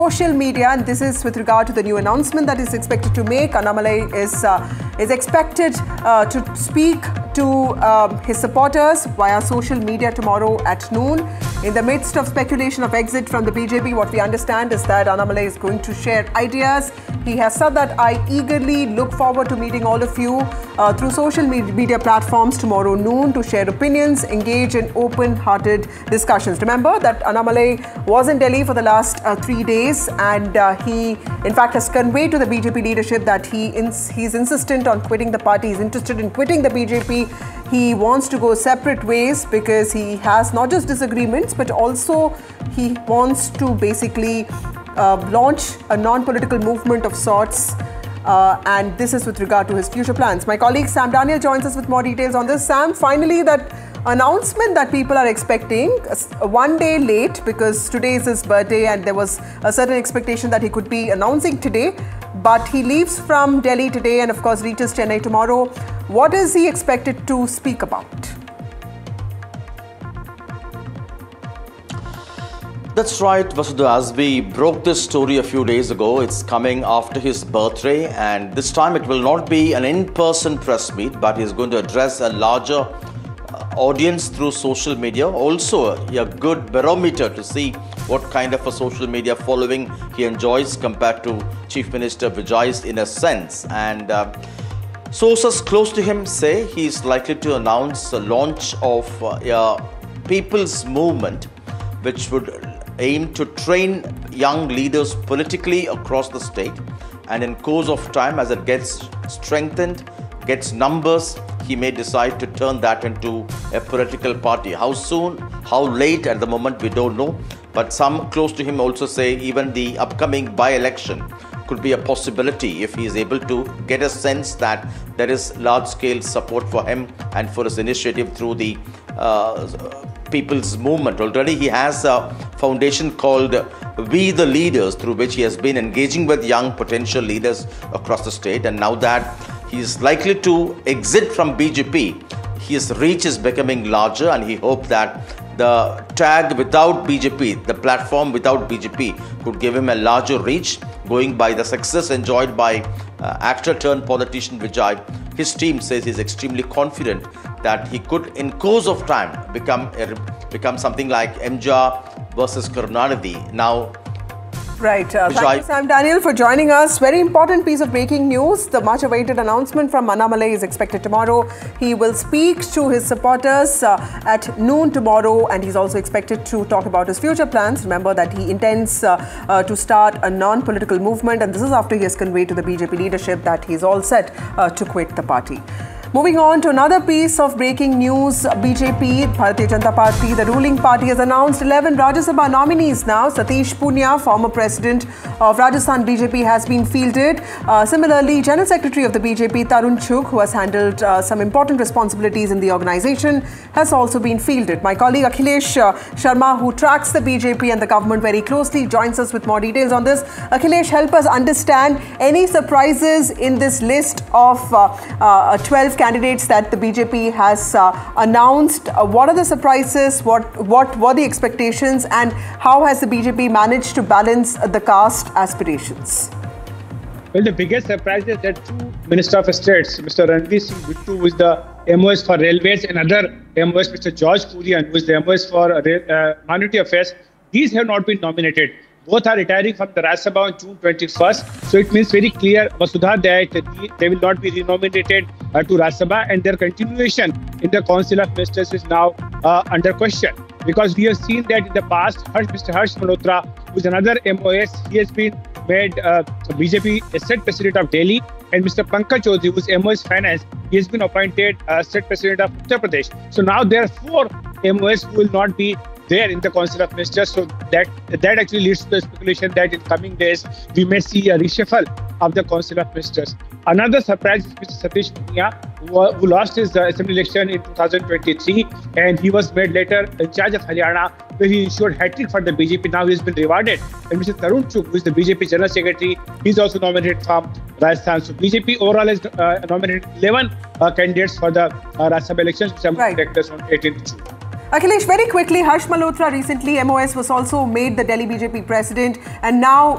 social media, and this is with regard to the new announcement that is expected to make. Annamalai is expected to speak to his supporters via social media tomorrow at noon. In the midst of speculation of exit from the BJP, what we understand is that Annamalai is going to share ideas. He has said that I eagerly look forward to meeting all of you through social media platforms tomorrow noon to share opinions, engage in open-hearted discussions. Remember that Annamalai was in Delhi for the last 3 days, and he in fact has conveyed to the BJP leadership that he's insistent on quitting the party. He's interested in quitting the BJP. He wants to go separate ways because he has not just disagreements, but also he wants to basically launch a non-political movement of sorts, and this is with regard to his future plans. My colleague Sam Daniel joins us with more details on this. Sam, finally that announcement that people are expecting, one day late because today is his birthday and there was a certain expectation that he could be announcing today, but he leaves from Delhi today and of course reaches Chennai tomorrow. What is he expected to speak about? That's right, Vasudha. As we broke this story a few days ago, it's coming after his birthday, and this time it will not be an in-person press meet, but he's going to address a larger audience through social media. Also a good barometer to see what kind of a social media following he enjoys compared to Chief Minister Vijay's in a sense. And sources close to him say he's likely to announce a launch of a people's movement which would aim to train young leaders politically across the state, and in course of time, as it gets strengthened, gets numbers, he may decide to turn that into a political party. How soon, how late at the moment, we don't know, but some close to him also say even the upcoming by-election could be a possibility if he is able to get a sense that there is large-scale support for him and for his initiative through the people's movement. Already he has a foundation called We the Leaders, through which he has been engaging with young potential leaders across the state, and now that he is likely to exit from BJP, his reach is becoming larger, and he hoped that the tag without BJP, the platform without BJP, could give him a larger reach. Going by the success enjoyed by actor turned politician Vijay, his team says he's extremely confident that he could, in course of time, become something like MJR versus Karunanidhi. Now, right. Thank you, Sam Daniel, for joining us. Very important piece of breaking news. The much-awaited announcement from Annamalai is expected tomorrow. He will speak to his supporters at noon tomorrow, and he's also expected to talk about his future plans. Remember that he intends to start a non-political movement, and this is after he has conveyed to the BJP leadership that he's all set to quit the party. Moving on to another piece of breaking news, BJP, Bharatiya Janata Party, the ruling party has announced 11 Rajya Sabha nominees now. Satish Punia, former president of Rajasthan BJP, has been fielded. Similarly, General Secretary of the BJP, Tarun Chugh, who has handled some important responsibilities in the organization, has also been fielded. My colleague Akhilesh Sharma, who tracks the BJP and the government very closely, joins us with more details on this. Akhilesh, help us understand any surprises in this list of 12 candidates that the BJP has announced. What are the surprises? What were the expectations, and how has the BJP managed to balance the caste aspirations? Well, the biggest surprise is that two Minister of States, Mr. Ranveer Singh Bittu, who is the MOS for Railways, and other MOS, Mr. George Kurian, who is the MOS for Minority Affairs, these have not been nominated. Both are retiring from the Rajya Sabha on June 21st. So it means very clear, Vasudha, that they will not be renominated to Rajya Sabha, and their continuation in the Council of Ministers is now under question. Because we have seen that in the past, Mr. Harsh Malhotra, who is another MOS, he has been made BJP State President of Delhi, and Mr. Pankaj Chaudhary, who is MOS Finance, he has been appointed State President of Uttar Pradesh. So now there are 4 MOS who will not be there in the Council of Ministers. So that actually leads to the speculation that in coming days we may see a reshuffle of the Council of Ministers. Another surprise is Mr. Satish Punia, who lost his assembly election in 2023, and he was made later in charge of Haryana, where he ensured hat-trick for the BJP. Now he has been rewarded. And Mr. Tarun Chugh, who is the BJP General Secretary, he's also nominated from Rajasthan. So BJP overall has nominated 11 candidates for the Rajya Sabha elections, which are right. on 18th June. Akhilesh, very quickly, Harsh Malhotra recently, MOS was also made the Delhi BJP president, and now